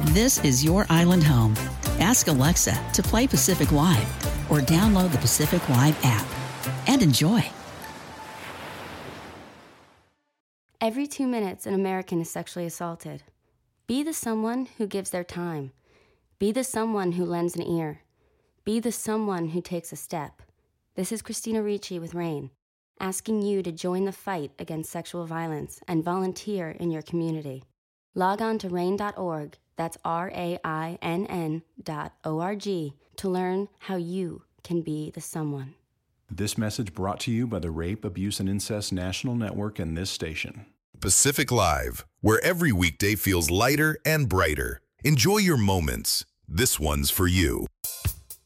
This is your island home. Ask Alexa to play Pacific Live or download the Pacific Live app and enjoy. Every 2 minutes, an American is sexually assaulted. Be the someone who gives their time. Be the someone who lends an ear. Be the someone who takes a step. This is Christina Ricci with RAINN, asking you to join the fight against sexual violence and volunteer in your community. Log on to rainn.org, that's RAINN.org, to learn how you can be the someone. This message brought to you by the Rape, Abuse, and Incest National Network and this station. Pacific Live, where every weekday feels lighter and brighter. Enjoy your moments. This one's for you.